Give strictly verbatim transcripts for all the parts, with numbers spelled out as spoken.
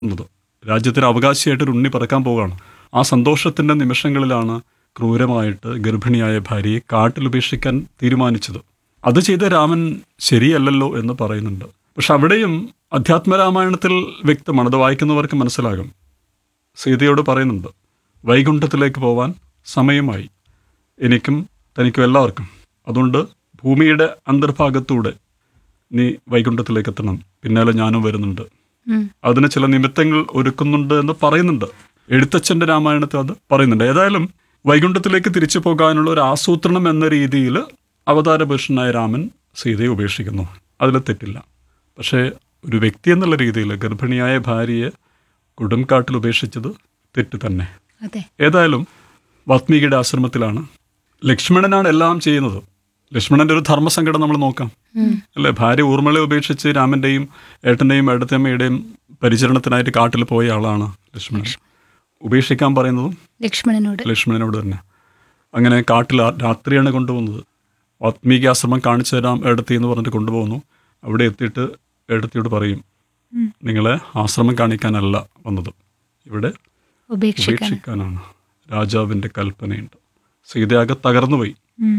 ുന്നത് രാജ്യത്തിന് അവകാശിയായിട്ടൊരു ഉണ്ണി പറക്കാൻ പോവുകയാണ്. ആ സന്തോഷത്തിൻ്റെ നിമിഷങ്ങളിലാണ് ക്രൂരമായിട്ട് ഗർഭിണിയായ ഭാര്യയെ കാട്ടിലുപേക്ഷിക്കാൻ തീരുമാനിച്ചത്. അത് ചെയ്ത രാമൻ ശരിയല്ലല്ലോ എന്ന് പറയുന്നുണ്ട്. പക്ഷെ അവിടെയും അധ്യാത്മരാമായണത്തിൽ വ്യക്തമാണ്, അത് വായിക്കുന്നവർക്ക് മനസ്സിലാകും. സീതയോട് പറയുന്നുണ്ട്, വൈകുണ്ഠത്തിലേക്ക് പോവാൻ സമയമായി, എനിക്കും തനിക്കും എല്ലാവർക്കും. അതുകൊണ്ട് ഭൂമിയുടെ അന്തർഭാഗത്തൂടെ നീ വൈകുണ്ഠത്തിലേക്ക് എത്തണം, പിന്നാലെ ഞാനും വരുന്നുണ്ട്. അതിന് ചില നിമിത്തങ്ങൾ ഒരുക്കുന്നുണ്ട് എന്ന് പറയുന്നുണ്ട്. എഴുത്തച്ഛൻ്റെ രാമായണത്തിൽ അത് പറയുന്നുണ്ട്. ഏതായാലും വൈകുണ്ഠത്തിലേക്ക് തിരിച്ചു പോകാനുള്ള ഒരു ആസൂത്രണം എന്ന രീതിയിൽ അവതാര പുരുഷനായ രാമൻ സീതയെ ഉപേക്ഷിക്കുന്നു. അതിൽ തെറ്റില്ല. പക്ഷേ ഒരു വ്യക്തി എന്നുള്ള രീതിയിൽ ഗർഭിണിയായ ഭാര്യയെ കൊടുംകാട്ടിൽ ഉപേക്ഷിച്ചത് തെറ്റ് തന്നെ. ഏതായാലും വാത്മീകിയുടെ ആശ്രമത്തിലാണ്. ലക്ഷ്മണനാണ് എല്ലാം ചെയ്യുന്നത്. ലക്ഷ്മണന്റെ ഒരു ധർമ്മസങ്കടം നമ്മൾ നോക്കാം അല്ലേ. ഭാര്യ ഊർമിളയെ ഉപേക്ഷിച്ച് രാമന്റെയും ഏട്ടന്റെയും ഏടത്തമ്മയുടെയും പരിചരണത്തിനായിട്ട് കാട്ടിൽ പോയ ആളാണ് ലക്ഷ്മണൻ. ഉപേക്ഷിക്കാൻ പറയുന്നതും ലക്ഷ്മണനോട് ലക്ഷ്മണനോട് തന്നെ. അങ്ങനെ കാട്ടിൽ രാത്രിയാണ് കൊണ്ടുപോകുന്നത്. വാത്മീകി ആശ്രമം കാണിച്ചു തരാം ഏടത്തി എന്ന് പറഞ്ഞിട്ട് കൊണ്ടുപോകുന്നു. അവിടെ എത്തിയിട്ട് ഏടത്തിയോട് പറയും, നിങ്ങളെ ആശ്രമം കാണിക്കാനല്ല വന്നത്, ഇവിടെ ഉപേക്ഷിക്കാനാണ്. രാജാവിൻ്റെ കൽപ്പനയുണ്ട്. സീതയാകെ തകർന്നുപോയി.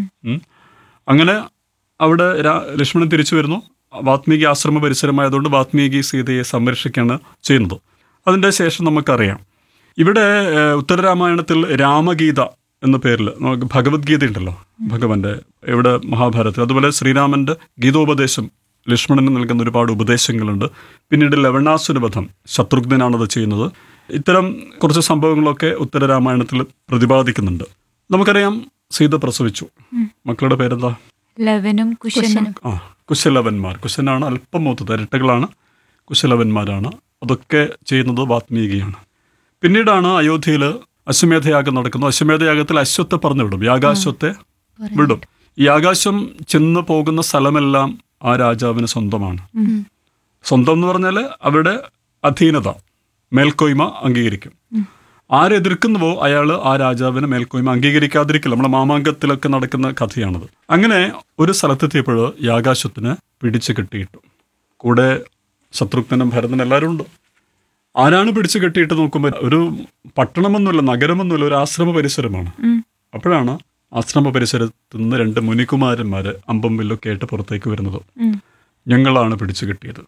അങ്ങനെ അവിടെ ലക്ഷ്മണൻ തിരിച്ചു വരുന്നു. വാത്മീകി ആശ്രമ പരിസരമായതുകൊണ്ട് വാത്മീകി സീതയെ സംരക്ഷിക്കുകയാണ് ചെയ്യുന്നത്. അതിൻ്റെ ശേഷം നമുക്കറിയാം, ഇവിടെ ഉത്തരരാമായണത്തിൽ രാമഗീത എന്ന പേരിൽ നമുക്ക് ഭഗവത്ഗീത ഉണ്ടല്ലോ, ഭഗവാന്റെ ഇവിടെ മഹാഭാരതത്തിൽ. അതുപോലെ ശ്രീരാമൻ്റെ ഗീതോപദേശം ലക്ഷ്മണന് നൽകുന്ന ഒരുപാട് ഉപദേശങ്ങളുണ്ട്. പിന്നീട് ലവണാസുരവധം ശത്രുഘ്നാണത് ചെയ്യുന്നത്. ഇത്തരം കുറച്ച് സംഭവങ്ങളൊക്കെ ഉത്തരരാമായണത്തിൽ പ്രതിപാദിക്കുന്നുണ്ട്. നമുക്കറിയാം, സീത പ്രസവിച്ചു. മക്കളുടെ പേരെന്താ? ലവനും കുശനും. ആ കുശലവന്മാർ. കുശനാണ് അല്പം മൂത്തത്, ഇരട്ടകളാണ്, കുശലവന്മാരാണ്. അതൊക്കെ ചെയ്യുന്നത് വാത്മീകിയാണ്. പിന്നീടാണ് അയോധ്യയിൽ അശ്വമേധയാഗം നടക്കുന്നത്. അശ്വമേധയാഗത്തിൽ അശ്വത്തെ പറഞ്ഞു വിടും, യാഗാശ്വത്തെ വിടും. ഈ ആകാശം ചെന്ന് പോകുന്ന സ്ഥലമെല്ലാം ആ രാജാവിന് സ്വന്തമാണ്. സ്വന്തം എന്ന് പറഞ്ഞാൽ അവിടെ അധീനത, മേൽക്കോയ്മ അംഗീകരിക്കും. ആരെതിർക്കുന്നുവോ അയാൾ ആ രാജാവിനെ മേൽക്കോയ്മ അംഗീകരിക്കാതിരിക്കില്ല. നമ്മുടെ മാമാങ്കത്തിലൊക്കെ നടക്കുന്ന കഥയാണത്. അങ്ങനെ ഒരു സ്ഥലത്തെത്തിയപ്പോൾ യാഗാശ്വത്തിനെ പിടിച്ചു കെട്ടിയിട്ടു. കൂടെ ശത്രുഘ്നും ഭരതനും എല്ലാവരും ഉണ്ട്. ആരാണ് പിടിച്ചു കെട്ടിയിട്ട് നോക്കുമ്പോൾ ഒരു പട്ടണമൊന്നുമില്ല, നഗരമൊന്നുമില്ല, ഒരു ആശ്രമ പരിസരമാണ്. അപ്പോഴാണ് ആശ്രമ പരിസരത്ത് നിന്ന് രണ്ട് മുനികുമാരന്മാർ അമ്പും വില്ലൊക്കെ ആയിട്ട് പുറത്തേക്ക് വരുന്നത്. ഞങ്ങളാണ് പിടിച്ചു കെട്ടിയത്.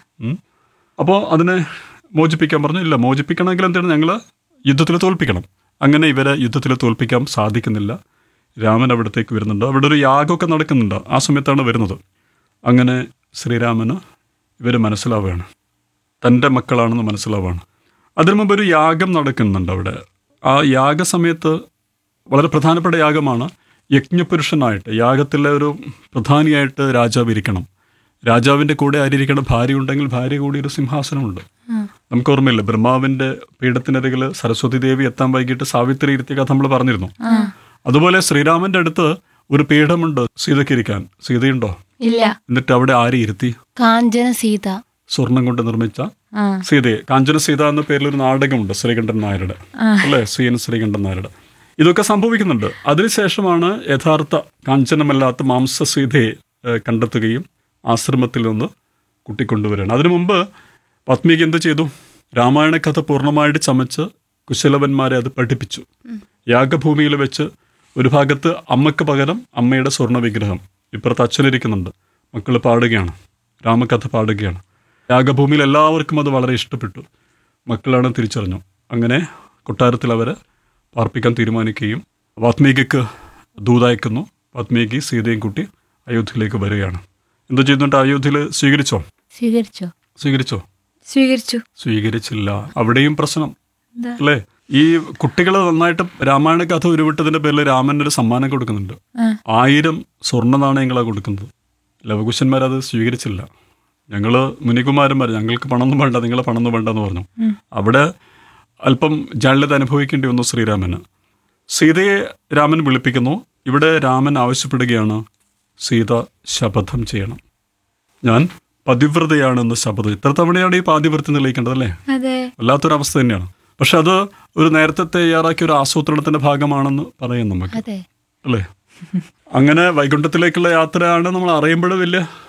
അപ്പോൾ അതിനെ മോചിപ്പിക്കാൻ പറഞ്ഞു. ഇല്ല, മോചിപ്പിക്കണമെങ്കിൽ എന്താണ്, ഞങ്ങൾ യുദ്ധത്തിൽ തോൽപ്പിക്കണം. അങ്ങനെ ഇവരെ യുദ്ധത്തിൽ തോൽപ്പിക്കാൻ സാധിക്കുന്നില്ല. രാമൻ അവിടത്തേക്ക് വരുന്നുണ്ട്. അവിടെ ഒരു യാഗമൊക്കെ നടക്കുന്നുണ്ട്. ആ സമയത്താണ് വരുന്നത്. അങ്ങനെ ശ്രീരാമന് ഇവർ മനസ്സിലാവുകയാണ്, തൻ്റെ മക്കളാണെന്ന് മനസ്സിലാവുകയാണ്. അതിനു മുമ്പ് ഒരു യാഗം നടക്കുന്നുണ്ട് അവിടെ. ആ യാഗസമയത്ത് വളരെ പ്രധാനപ്പെട്ട യാഗമാണ്. യജ്ഞപുരുഷനായിട്ട് യാഗത്തിലെ ഒരു പ്രധാനിയായിട്ട് രാജാവ് ഇരിക്കണം. രാജാവിൻ്റെ കൂടെ ആരിയിരിക്കണം? ഭാര്യ ഉണ്ടെങ്കിൽ ഭാര്യ കൂടി ഒരു സിംഹാസനമുണ്ട്. നമുക്ക് ഓർമ്മയില്ല, ബ്രഹ്മാവിൻ്റെ പീഠത്തിനരികിൽ സരസ്വതി ദേവി എത്താൻ വൈകിട്ട് സാവിത്രി ഇരുത്തിയ കഥ നമ്മൾ പറഞ്ഞിരുന്നു. അതുപോലെ ശ്രീരാമന്റെ അടുത്ത് ഒരു പീഠമുണ്ട് സീതയ്ക്ക് ഇരിക്കാൻ. സീതയുണ്ടോ? ഇല്ല. എന്നിട്ട് അവിടെ ആരെ ഇരുത്തി? കാഞ്ചന സീത. സ്വർണം കൊണ്ട് നിർമ്മിച്ച സീതയെ. കാഞ്ചന സീത എന്ന പേരിൽ ഒരു നാടകമുണ്ട് ശ്രീകണ്ഠൻ നായരുടെ, അല്ലേ? സി എൻ ശ്രീകണ്ഠൻ നായരുടെ. ഇതൊക്കെ സംഭവിക്കുന്നുണ്ട്. അതിനുശേഷമാണ് യഥാർത്ഥ കാഞ്ചനമല്ലാത്ത മാംസ സീതയെ കണ്ടെത്തുകയും ആശ്രമത്തിൽ നിന്ന് കൂട്ടിക്കൊണ്ടുവരികയാണ്. അതിനു മുമ്പ് വാത്മീകി എന്ത് ചെയ്തു? രാമായണ കഥ പൂർണ്ണമായിട്ട് ചമച്ച് കുശലവന്മാരെ അത് പഠിപ്പിച്ചു. യാഗഭൂമിയിൽ വെച്ച് ഒരു ഭാഗത്ത് അമ്മയ്ക്ക് പകരം അമ്മയുടെ സ്വർണ്ണ വിഗ്രഹം, ഇപ്പുറത്ത് അച്ഛനിരിക്കുന്നുണ്ട്. മക്കൾ പാടുകയാണ്, രാമകഥ പാടുകയാണ്. യാഗഭൂമിയിൽ എല്ലാവർക്കും അത് വളരെ ഇഷ്ടപ്പെട്ടു. മക്കളാണ് തിരിച്ചറിഞ്ഞു. അങ്ങനെ കൊട്ടാരത്തിൽ അവരെ പാർപ്പിക്കാൻ തീരുമാനിക്കുകയും വാത്മീകിക്ക് ദൂതയക്കുന്നു. വാത്മീകി സീതയും കൂട്ടി അയോധ്യയിലേക്ക് വരികയാണ്. എന്ത് ചെയ്യുന്നുണ്ട്? അയോധ്യയിൽ സ്വീകരിച്ചോ? സ്വീകരിച്ചോ സ്വീകരിച്ചോ സ്വീകരിച്ചു സ്വീകരിച്ചില്ല. അവിടെയും പ്രശ്നം അല്ലേ? ഈ കുട്ടികൾ നന്നായിട്ട് രാമായണ കഥ ഉരുവിട്ടതിന്റെ പേരിൽ രാമനൊരു സമ്മാനം കൊടുക്കുന്നുണ്ട്. ആയിരം സ്വർണ്ണ നാണയങ്ങളാണ് കൊടുക്കുന്നത്. ലവകുശന്മാരത് സ്വീകരിച്ചില്ല. ഞങ്ങള് മുനികുമാരന്മാർ, ഞങ്ങൾക്ക് പണമൊന്നും വേണ്ട, നിങ്ങളെ പണമൊന്നും വേണ്ട എന്ന് പറഞ്ഞു. അവിടെ അല്പം ജാള്യത അനുഭവിക്കേണ്ടി വന്നു ശ്രീരാമന്. സീതയെ രാമൻ വിളിപ്പിക്കുന്നു. ഇവിടെ രാമൻ ആവശ്യപ്പെടുകയാണ്, സീത ശപഥം ചെയ്യണം. ഞാൻ പതിവ്രതയാണെന്ന് ശപഥം. ഇത്ര തവണയാണ് ഈ പാതിവ്രത്യം തെളിയിക്കേണ്ടത്, അല്ലേ? വല്ലാത്തൊരവസ്ഥ തന്നെയാണ്. പക്ഷെ അത് ഒരു നേരത്തെ തയ്യാറാക്കിയ ഒരു ആസൂത്രണത്തിന്റെ ഭാഗമാണെന്ന് പറയാം നമുക്ക്, അല്ലേ? അങ്ങനെ വൈകുണ്ഠത്തിലേക്കുള്ള യാത്രയാണ് നമ്മൾ അറിയുമ്പോൾ വലിയ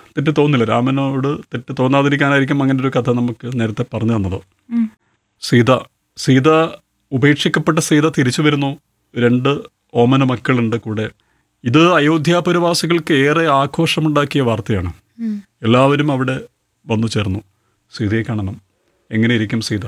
തെറ്റ് തോന്നില്ല. രാമനോട് തെറ്റ് തോന്നാതിരിക്കാനായിരിക്കും അങ്ങനെ ഒരു കഥ നമുക്ക് നേരത്തെ പറഞ്ഞു തന്നത്. സീത സീത ഉപേക്ഷിക്കപ്പെട്ട സീത തിരിച്ചു വരുന്നു. രണ്ട് ഓമന മക്കളുണ്ട് കൂടെ. ഇത് അയോധ്യാപുരവാസികൾക്ക് ഏറെ ആഘോഷമുണ്ടാക്കിയ വാർത്തയാണ്. എല്ലാവരും അവിടെ വന്നു ചേർന്നു. സീതയെ കാണണം. എങ്ങനെയിരിക്കും സീത?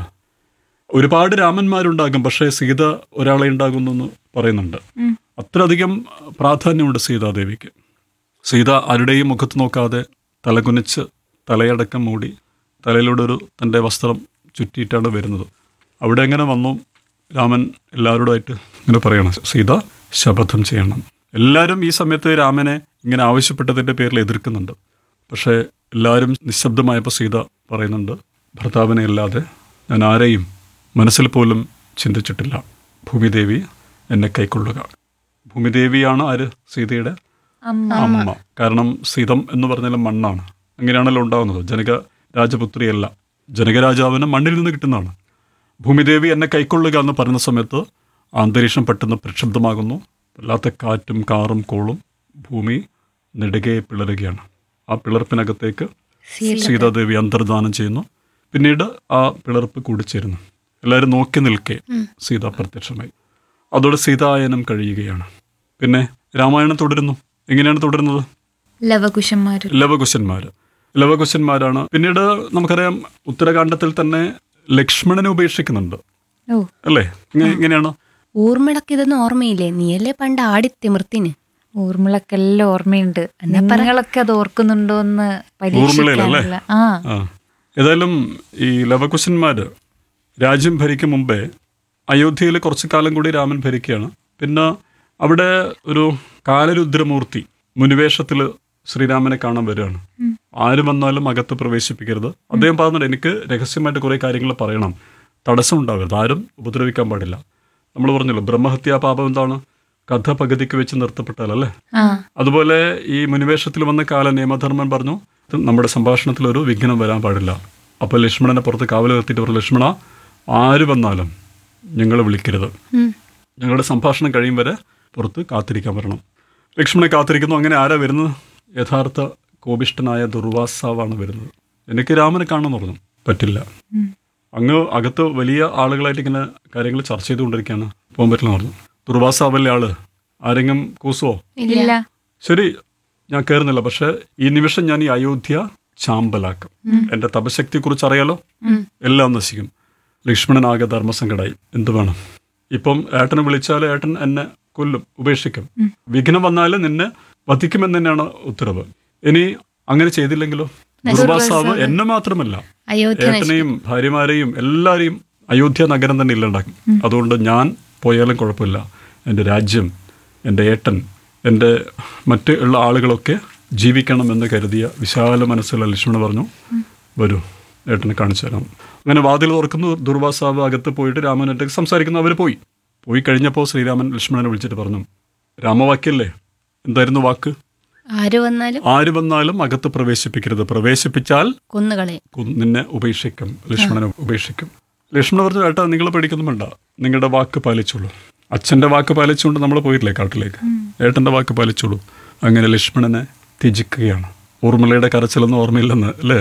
ഒരുപാട് രാമന്മാരുണ്ടാകും, പക്ഷേ സീത ഒരാളെ ഉണ്ടാകുന്നെന്ന് പറയുന്നുണ്ട്. അത്രയധികം പ്രാധാന്യമുണ്ട് സീതാദേവിക്ക്. സീത ആരുടെയും മുഖത്ത് നോക്കാതെ തലകുനിച്ച് തലയടക്കം മൂടി തലയിലൂടെ ഒരു തൻ്റെ വസ്ത്രം ചുറ്റിയിട്ടാണ് വരുന്നത്. അവിടെ എങ്ങനെ വന്നു? രാമൻ എല്ലാവരോടായിട്ട് ഇങ്ങനെ പറയണം, സീത ശപഥം ചെയ്യണം. എല്ലാവരും ഈ സമയത്ത് രാമനെ ഇങ്ങനെ ആവശ്യപ്പെട്ടതിൻ്റെ പേരിൽ എതിർക്കുന്നുണ്ട്. പക്ഷേ എല്ലാവരും നിശബ്ദമായപ്പോൾ സീത പറയുന്നുണ്ട്, ഭർത്താവിനെ അല്ലാതെ ഞാൻ ആരെയും മനസ്സിൽ പോലും ചിന്തിച്ചിട്ടില്ല. ഭൂമിദേവി എന്നെ കൈക്കൊള്ളുക. ഭൂമിദേവിയാണ് ആര്? സീതയുടെ അമ്മ. കാരണം സീതം എന്ന് പറഞ്ഞാൽ മണ്ണാണ്. അങ്ങനെയാണല്ലോ ഉണ്ടാകുന്നത്. ജനക രാജപുത്രിയല്ല, ജനകരാജാവിന് മണ്ണിൽ നിന്ന് കിട്ടുന്നതാണ്. ഭൂമിദേവി എന്നെ കൈക്കൊള്ളുക എന്ന് പറയുന്ന സമയത്ത് അന്തരീക്ഷം പെട്ടെന്ന് പ്രക്ഷുബ്ധമാകുന്നു. വല്ലാത്ത കാറ്റും കാറും കോളും. ഭൂമി നെടുകെ പിളരുകയാണ്. ആ പിളർപ്പിനകത്തേക്ക് സീതാദേവി അന്തർദാനം ചെയ്യുന്നു. പിന്നീട് ആ പിളർപ്പ് കൂടിച്ചേരുന്നു. എല്ലാവരും നോക്കി നിൽക്കെ സീത പ്രത്യക്ഷമായി. അതോടെ സീതായനം കഴിയുകയാണ്. പിന്നെ രാമായണം തുടരുന്നു. എങ്ങനെയാണ് തുടരുന്നത്? ലവകുശന്മാർ ലവകുശന്മാർ ലവകുശന്മാരാണ്. പിന്നീട് നമുക്കറിയാം ഉത്തരകാണ്ഡത്തിൽ തന്നെ ലക്ഷ്മണനെ ഉപേക്ഷിക്കുന്നുണ്ട് അല്ലേ? ഇങ്ങനെയാണ്. ഊർമിളക്ക് ഇതൊന്നും ഓർമ്മയില്ലേ? നീയല്ലേ പണ്ട് ആടിത്തിമിർത്തിന്. ഊർമിളക്കെല്ലാം ഓർമ്മയുണ്ട്. നിങ്ങളൊക്കെ അത് ഓർക്കുന്നുണ്ടോ എന്ന് പരീക്ഷിക്കാനുള്ള. ആ ഏതായാലും ഈ ലവകുശന്മാര് രാജ്യം ഭരിക്കും മുമ്പേ അയോധ്യയിൽ കുറച്ചു കാലം കൂടി രാമൻ ഭരിക്കുകയാണ്. പിന്നെ അവിടെ ഒരു കാലരുദ്രമൂർത്തി മുനിവേഷത്തിൽ ശ്രീരാമനെ കാണാൻ വരികയാണ്. ആര് വന്നാലും അകത്ത് പ്രവേശിപ്പിക്കരുത്. അദ്ദേഹം പറഞ്ഞിട്ട് എനിക്ക് രഹസ്യമായിട്ട് കുറേ കാര്യങ്ങൾ പറയണം, തടസ്സം ഉണ്ടാവരുത്, ആരും ഉപദ്രവിക്കാൻ പാടില്ല. നമ്മൾ പറഞ്ഞല്ലോ ബ്രഹ്മഹത്യാ പാപം എന്താണ്? കഥ പകുതിക്ക് വെച്ച് നിർത്തപ്പെട്ടാലല്ലേ. അതുപോലെ ഈ മുനിവേഷത്തിൽ വന്ന കാല നിയമധർമ്മൻ പറഞ്ഞു, നമ്മുടെ സംഭാഷണത്തിൽ ഒരു വിഘ്നം വരാൻ പാടില്ല. അപ്പോൾ ലക്ഷ്മണനെ പുറത്ത് കാവൽ നിർത്തിയിട്ട് പറഞ്ഞു, ലക്ഷ്മണ ആര് വന്നാലും ഞങ്ങളെ വിളിക്കരുത്, ഞങ്ങളുടെ സംഭാഷണം കഴിയും വരെ പുറത്ത് കാത്തിരിക്കാൻ വരണം. ലക്ഷ്മണനെ കാത്തിരിക്കുന്നു. അങ്ങനെ ആരാ വരുന്നത്? യഥാർത്ഥ കോപിഷ്ഠനായ ദുർവാസാവാണ് വരുന്നത്. എനിക്ക് രാമനെ കാണണമെന്ന് പറഞ്ഞു. പറ്റില്ല, അങ്ങ് അകത്ത് വലിയ ആളുകളായിട്ട് ഇങ്ങനെ കാര്യങ്ങൾ ചർച്ച ചെയ്തുകൊണ്ടിരിക്കുകയാണ്, പോകാൻ പറ്റില്ല പറഞ്ഞു. ദുർവാസാവല്ലേ ആള്? ആരെങ്കിലും കൂസുവോ? ഇല്ല. ശരി, ഞാൻ കയറുന്നില്ല. പക്ഷെ ഈ നിമിഷം ഞാൻ ഈ അയോധ്യ ചാമ്പലാക്കും. എന്റെ തപശക്തിയെ കുറിച്ച് അറിയാലോ, എല്ലാം നശിക്കും. ലക്ഷ്മണനാകെ ധർമ്മസങ്കടായി. എന്ത് വേണം? ഇപ്പം ഏട്ടനെ വിളിച്ചാൽ ഏട്ടൻ എന്നെ കൊല്ലും, ഉപേക്ഷിക്കും. വിഘ്നം വന്നാൽ നിന്നെ വധിക്കുമെന്ന് തന്നെയാണ് ഉത്തരവ്. ഇനി അങ്ങനെ ചെയ്തില്ലെങ്കിലോ? ദുർവാസാവ് എന്നെ മാത്രമല്ല ഏട്ടനെയും ഭാര്യമാരെയും എല്ലാവരെയും അയോധ്യ നഗരം തന്നെ ഇല്ലാണ്ടാക്കും. അതുകൊണ്ട് ഞാൻ പോയാലും കുഴപ്പമില്ല, എൻ്റെ രാജ്യം, എൻ്റെ ഏട്ടൻ, എൻ്റെ മറ്റ് ഉള്ള ആളുകളൊക്കെ ജീവിക്കണം എന്ന് കരുതിയ വിശാല മനസ്സുള്ള ലക്ഷ്മണൻ പറഞ്ഞു, വരൂ ഏട്ടനെ കാണിച്ചു തരാം. അങ്ങനെ വാതിൽ തുറക്കുന്നു. ദുർവാസാവ് അകത്ത് പോയിട്ട് രാമനായിട്ട് സംസാരിക്കുന്നു. അവർ പോയി പോയി കഴിഞ്ഞപ്പോൾ ശ്രീരാമൻ ലക്ഷ്മണനെ വിളിച്ചിട്ട് പറഞ്ഞു, രാമവാക്യല്ലേ? എന്തായിരുന്നു വാക്ക്? ആര് വന്നാലും ആര് വന്നാലും അകത്ത് പ്രവേശിപ്പിക്കരുത്, പ്രവേശിപ്പിച്ചാൽ കൊന്നുകളെ നിന്നെ ഉപേക്ഷിക്കും, ലക്ഷ്മണനെ ഉപേക്ഷിക്കും. ലക്ഷ്മണൻ പറഞ്ഞു, ഏട്ടാ നിങ്ങൾ പേടിക്കൊന്നും വേണ്ട, നിങ്ങളുടെ വാക്ക് പാലിച്ചോളൂ. അച്ഛൻ്റെ വാക്ക് പാലിച്ചുകൊണ്ട് നമ്മൾ പോയിട്ടില്ലേ കാട്ടിലേക്ക്, ഏട്ടൻ്റെ വാക്ക് പാലിച്ചോളൂ. അങ്ങനെ ലക്ഷ്മണനെ ത്യജിക്കുകയാണ്. ഊർമിളയുടെ കരച്ചിലൊന്നും ഓർമ്മയില്ലെന്ന് അല്ലേ?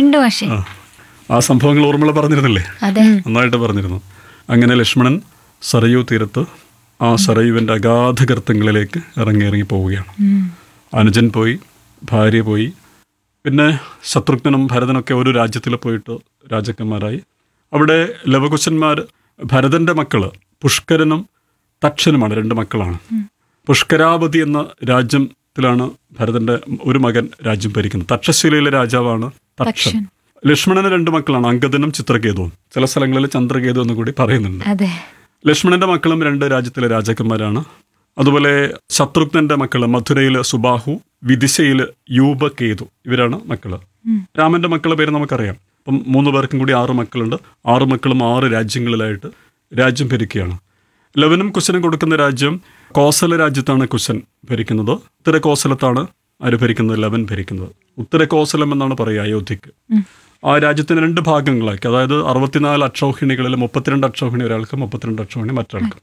ആ ആ സംഭവങ്ങൾ ഊർമിള പറഞ്ഞിരുന്നില്ലേ? നന്നായിട്ട് പറഞ്ഞിരുന്നു. അങ്ങനെ ലക്ഷ്മണൻ സരയൂ തീരത്ത് ആ സരയുവിൻ്റെ അഗാധഗർത്തങ്ങളിലേക്ക് ഇറങ്ങി ഇറങ്ങി പോവുകയാണ്. അനുജൻ പോയി, ഭാര്യ പോയി, പിന്നെ ശത്രുഘ്നും ഭരതനൊക്കെ ഒരു രാജ്യത്തിൽ പോയിട്ട് രാജാക്കന്മാരായി. അവിടെ ലവകുശന്മാർ, ഭരതൻ്റെ മക്കള് പുഷ്കരനും തക്ഷനുമാണ്, രണ്ട് മക്കളാണ്. പുഷ്കരാവതി എന്ന രാജ്യത്തിലാണ് ഭരതൻ്റെ ഒരു മകൻ രാജ്യം ഭരിക്കുന്നത്. തക്ഷശിലയിലെ രാജാവാണ് തക്ഷൻ. ലക്ഷ്മണന് രണ്ട് മക്കളാണ്, അങ്കദനും ചിത്രകേതുവും. ചില സ്ഥലങ്ങളിൽ ചന്ദ്രകേതു എന്ന് കൂടി പറയുന്നുണ്ട്. ലക്ഷ്മണന്റെ മക്കളും രണ്ട് രാജ്യത്തിലെ രാജാക്കന്മാരാണ്. അതുപോലെ ശത്രുഘ്നന്റെ മക്കള് മധുരയിൽ സുബാഹു, വിദിശയിൽ യൂപകേതു, ഇവരാണ് മക്കള്. രാമന്റെ മക്കളുടെ പേര് നമുക്കറിയാം. അപ്പം മൂന്ന് പേർക്കും കൂടി ആറ് മക്കളുണ്ട്. ആറ് മക്കളും ആറ് രാജ്യങ്ങളിലായിട്ട് രാജ്യം ഭരിക്കുകയാണ്. ലവനും കുശനും കൊടുക്കുന്ന രാജ്യം കോസല രാജ്യത്താണ് കുശൻ ഭരിക്കുന്നത്. ഉത്തര കോസലത്താണ് ആര് ഭരിക്കുന്നത്? ലവൻ ഭരിക്കുന്നത്. ഉത്തര കോസലം എന്നാണ് പറയുക അയോധ്യക്ക്. ആ രാജ്യത്തിന് രണ്ട് ഭാഗങ്ങളാക്കി, അതായത് അറുപത്തിനാല് അക്ഷൗഹിണികളിൽ മുപ്പത്തിരണ്ട് അക്ഷൗഹിണി ഒരാൾക്ക്, മുപ്പത്തിരണ്ട് അക്ഷൗഹിണി മറ്റൊരാൾക്ക്.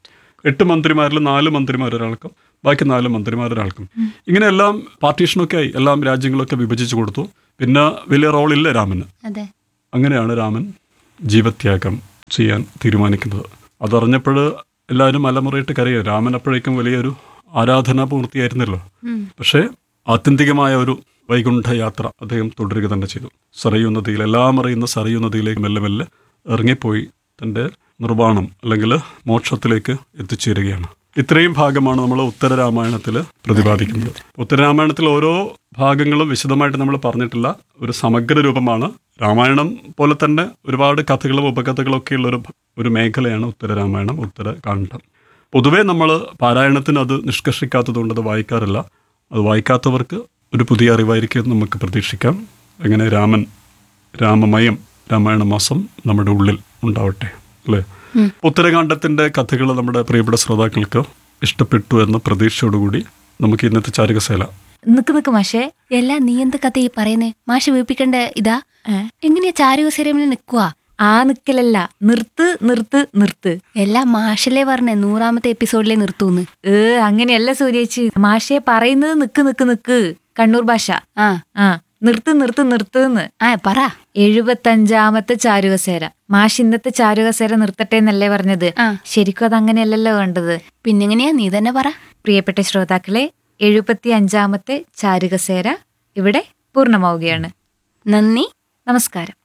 എട്ട് മന്ത്രിമാരിൽ നാല് മന്ത്രിമാർ ഒരാൾക്കും ബാക്കി നാല് മന്ത്രിമാർ ഒരാൾക്കും. ഇങ്ങനെയെല്ലാം പാർട്ടീഷനൊക്കെ ആയി എല്ലാം രാജ്യങ്ങളൊക്കെ വിഭജിച്ചു കൊടുത്തു. പിന്നെ വലിയ റോളില്ല രാമന്. അതെ. അങ്ങനെയാണ് രാമൻ ജീവത്യാഗം ചെയ്യാൻ തീരുമാനിക്കുന്നത്. അതറിഞ്ഞപ്പോൾ എല്ലാവരും മലമുറയിട്ട് കരയോ. രാമൻ അപ്പോഴേക്കും വലിയൊരു ആരാധനാ പൂർത്തിയായിരുന്നല്ലോ. പക്ഷേ ആത്യന്തികമായ ഒരു വൈകുണ്ഠ യാത്ര അദ്ദേഹം തുടരുക തന്നെ ചെയ്തു. സരയൂ നദിയിൽ, എല്ലാം അറിയുന്ന സരയൂ നദിയിലേക്ക് മെല്ലെ മെല്ലെ ഇറങ്ങിപ്പോയി തൻ്റെ നിർവ്വാണം അല്ലെങ്കിൽ മോക്ഷത്തിലേക്ക് എത്തിച്ചേരുകയാണ്. ഇത്രയും ഭാഗമാണ് നമ്മൾ ഉത്തരരാമായണത്തിൽ പ്രതിപാദിക്കുന്നത്. ഉത്തരരാമായണത്തിൽ ഓരോ ഭാഗങ്ങളും വിശദമായിട്ട് നമ്മൾ പറഞ്ഞിട്ടില്ല. ഒരു സമഗ്ര രൂപമാണ്. രാമായണം പോലെ തന്നെ ഒരുപാട് കഥകളും ഉപകഥകളും ഒക്കെ ഉള്ളൊരു ഒരു മേഖലയാണ് ഉത്തരരാമായണം, ഉത്തരകാണ്ഡം. പൊതുവേ നമ്മൾ പാരായണത്തിന് അത് നിഷ്കർഷിക്കാത്തതുകൊണ്ട് അത് വായിക്കാറില്ല. അത് വായിക്കാത്തവർക്ക് ഒരു പുതിയ അറിവായിരിക്കും നമുക്ക് പ്രതീക്ഷിക്കാം. എങ്ങനെ രാമൻ, രാമമയം രാമായണ മാസം നമ്മുടെ ഉള്ളിൽ ഉണ്ടാവട്ടെ അല്ലേ. ഉത്തരകാണ്ഡത്തിൻ്റെ കഥകൾ നമ്മുടെ പ്രിയപ്പെട്ട ശ്രോതാക്കൾക്ക് ഇഷ്ടപ്പെട്ടു എന്ന പ്രതീക്ഷയോടുകൂടി നമുക്ക് ഇന്നത്തെ ചാരുകസേല. നിക്ക് നിക്ക് മാഷേ, എല്ലാം നീ എന്ത് കഥ ഈ പറയുന്നേ? മാഷ് വീപ്പിക്കണ്ട ഇതാ എങ്ങനെയാ ചാരുകസേരമിൽ നിക്കുവാ? ആ നിക്കലല്ല, നിർത്ത് നിർത്ത് നിർത്ത്. എല്ലാം മാഷല്ലേ പറഞ്ഞേ നൂറാമത്തെ എപ്പിസോഡിലെ നിർത്തൂന്ന്. ഏ അങ്ങനെയല്ല സൂര്യേച്ചി, മാഷേ പറയുന്നത് നിക്ക് നിക്ക് നിക്ക്, കണ്ണൂർ ഭാഷ. ആ ആ നിർത്ത് നിർത്ത് നിർത്തുന്ന്. ആ പറ. എഴുപത്തഞ്ചാമത്തെ ചാരുകസേര. മാഷ് ഇന്നത്തെ ചാരുകസേര നിർത്തട്ടെ എന്നല്ലേ പറഞ്ഞത്? ആ. ശരിക്കും അതങ്ങനെയല്ലല്ലോ വേണ്ടത്. പിന്നെങ്ങനെയാ? നീ തന്നെ പറ. പ്രിയപ്പെട്ട ശ്രോതാക്കളെ, എഴുപത്തി അഞ്ചാമത്തെ ചാരുകസേര ഇവിടെ പൂർണ്ണമാവുകയാണ്. നന്ദി, നമസ്കാരം.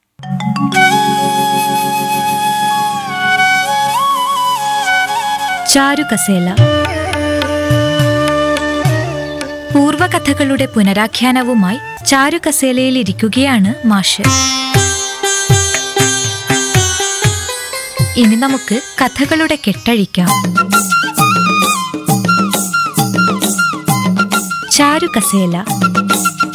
ചാരുകസേല പൂർവകഥകളുടെ പുനരാഖ്യാനവുമായി ചാരുകസേലയിൽ ഇരിക്കുകയാണ് മാഷ്. ഇനി നമുക്ക് കഥകളുടെ കെട്ടഴിക്കാം. ചാരുകസേല.